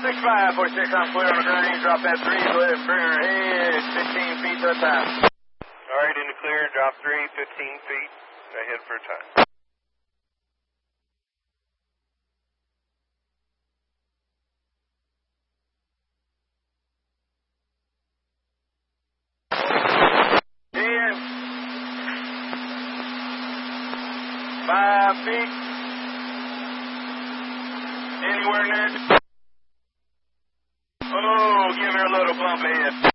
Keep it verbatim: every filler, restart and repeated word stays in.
six five, forty-six, I'm clear on the green, drop that three, let it bring her head, fifteen feet to the time. Alright, in the clear, drop three, fifteen feet, ahead for a time. ten, five feet, anywhere near. Oh, give her a little bump ahead.